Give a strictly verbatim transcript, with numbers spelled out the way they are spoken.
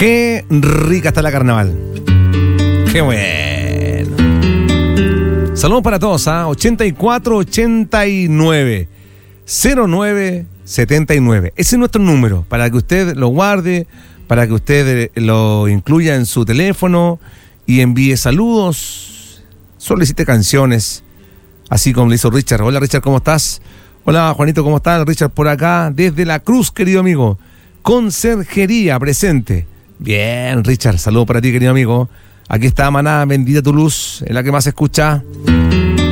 Qué rica está la carnaval. Qué bueno. Saludos para todos, ¿ah? ochenta y cuatro ochenta y nueve cero nueve setenta y nueve. Ese es nuestro número, para que usted lo guarde, para que usted lo incluya en su teléfono y envíe saludos, solicite canciones, así como le hizo Richard. Hola Richard, ¿cómo estás? Hola Juanito, ¿cómo estás? Richard por acá, desde La Cruz, querido amigo. Conserjería presente. Bien, Richard, saludos para ti, querido amigo. Aquí está Maná, bendita tu luz, es la que más se escucha.